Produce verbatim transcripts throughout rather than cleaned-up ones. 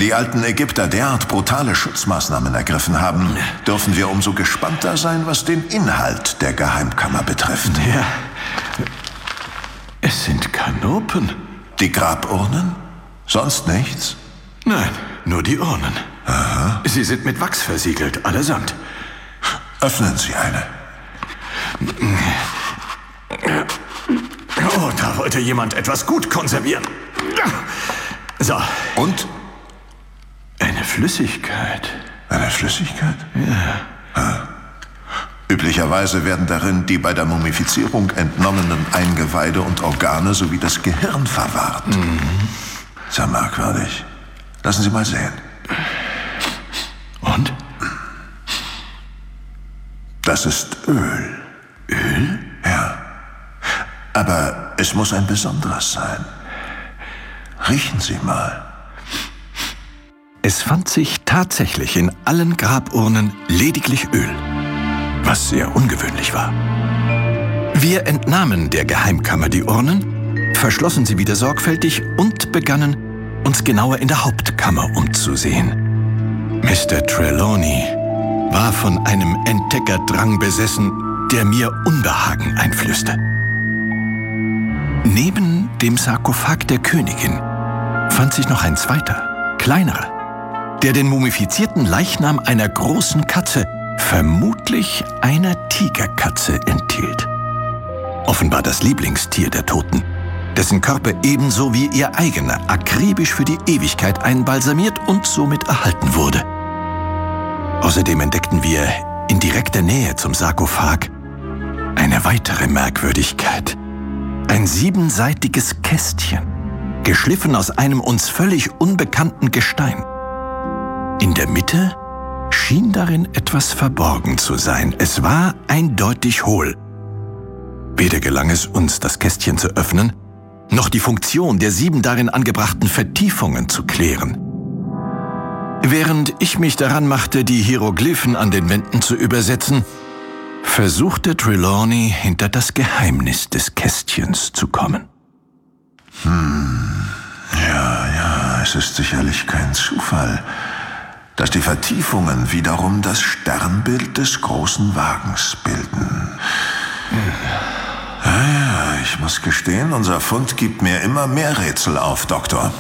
die alten Ägypter derart brutale Schutzmaßnahmen ergriffen haben, dürfen wir umso gespannter sein, was den Inhalt der Geheimkammer betrifft. Ja, es sind Kanopen. Die Graburnen? Sonst nichts? Nein, nur die Urnen. Aha. Sie sind mit Wachs versiegelt, allesamt. Öffnen Sie eine. Oh, da wollte jemand etwas gut konservieren. So. Und? Eine Flüssigkeit. Eine Flüssigkeit? Ja. Ah. Üblicherweise werden darin die bei der Mumifizierung entnommenen Eingeweide und Organe sowie das Gehirn verwahrt. Mhm. Sehr merkwürdig. Lassen Sie mal sehen. Und? Das ist Öl. Öl? Ja. Aber es muss ein besonderes sein. Riechen Sie mal. Es fand sich tatsächlich in allen Graburnen lediglich Öl, was sehr ungewöhnlich war. Wir entnahmen der Geheimkammer die Urnen, verschlossen sie wieder sorgfältig und begannen, uns genauer in der Hauptkammer umzusehen. Mister Trelawney war von einem Entdeckerdrang besessen, der mir Unbehagen einflößte. Neben dem Sarkophag der Königin fand sich noch ein zweiter, kleinerer, der den mumifizierten Leichnam einer großen Katze, vermutlich einer Tigerkatze, enthielt. Offenbar das Lieblingstier der Toten, dessen Körper ebenso wie ihr eigener akribisch für die Ewigkeit einbalsamiert und somit erhalten wurde. Außerdem entdeckten wir in direkter Nähe zum Sarkophag eine weitere Merkwürdigkeit. Ein siebenseitiges Kästchen, geschliffen aus einem uns völlig unbekannten Gestein. In der Mitte schien darin etwas verborgen zu sein. Es war eindeutig hohl. Weder gelang es uns, das Kästchen zu öffnen, noch die Funktion der sieben darin angebrachten Vertiefungen zu klären. Während ich mich daran machte, die Hieroglyphen an den Wänden zu übersetzen, versuchte Trelawney hinter das Geheimnis des Kästchens zu kommen. Hm, ja, ja, es ist sicherlich kein Zufall, dass die Vertiefungen wiederum das Sternbild des großen Wagens bilden. Ja, ja, ich muss gestehen, unser Fund gibt mir immer mehr Rätsel auf, Doktor.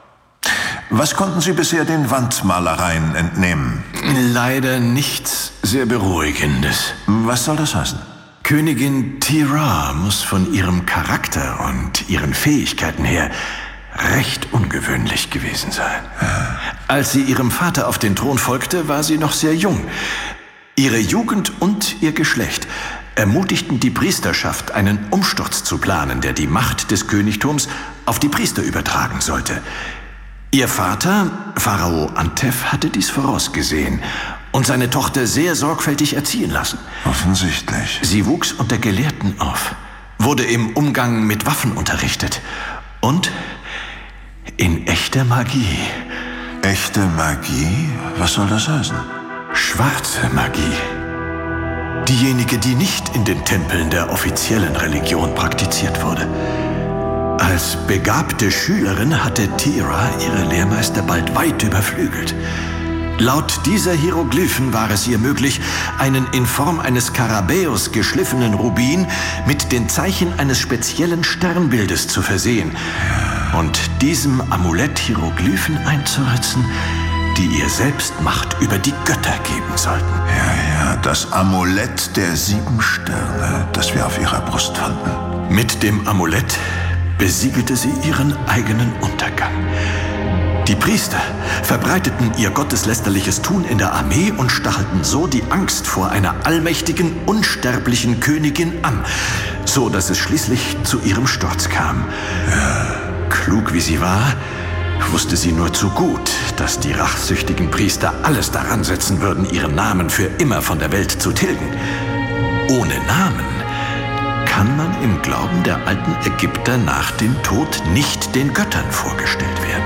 Was konnten Sie bisher den Wandmalereien entnehmen? Leider nichts sehr Beruhigendes. Was soll das heißen? Königin Ti-Ra muss von ihrem Charakter und ihren Fähigkeiten her recht ungewöhnlich gewesen sein. Ja. Als sie ihrem Vater auf den Thron folgte, war sie noch sehr jung. Ihre Jugend und ihr Geschlecht ermutigten die Priesterschaft, einen Umsturz zu planen, der die Macht des Königtums auf die Priester übertragen sollte. Ihr Vater, Pharao Antef, hatte dies vorausgesehen und seine Tochter sehr sorgfältig erziehen lassen. Offensichtlich. Sie wuchs unter Gelehrten auf, wurde im Umgang mit Waffen unterrichtet und in echter Magie. Echte Magie? Was soll das heißen? Schwarze Magie. Diejenige, die nicht in den Tempeln der offiziellen Religion praktiziert wurde. Als begabte Schülerin hatte Ti-Ra ihre Lehrmeister bald weit überflügelt. Laut dieser Hieroglyphen war es ihr möglich, einen in Form eines Skarabäus geschliffenen Rubin mit den Zeichen eines speziellen Sternbildes zu versehen und diesem Amulett Hieroglyphen einzuritzen, die ihr selbst Macht über die Götter geben sollten. Ja, ja, das Amulett der sieben Sterne, das wir auf ihrer Brust fanden. Mit dem Amulett besiegelte sie ihren eigenen Untergang. Die Priester verbreiteten ihr gotteslästerliches Tun in der Armee und stachelten so die Angst vor einer allmächtigen, unsterblichen Königin an, so dass es schließlich zu ihrem Sturz kam. Ja. Klug wie sie war, wusste sie nur zu gut, dass die rachsüchtigen Priester alles daran setzen würden, ihren Namen für immer von der Welt zu tilgen. Ohne Namen kann man im Glauben der alten Ägypter nach dem Tod nicht den Göttern vorgestellt werden.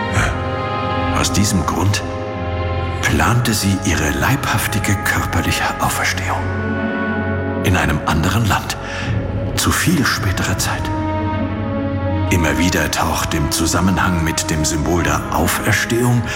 Aus diesem Grund plante sie ihre leibhaftige körperliche Auferstehung. In einem anderen Land, zu viel späterer Zeit. Immer wieder taucht im Zusammenhang mit dem Symbol der Auferstehung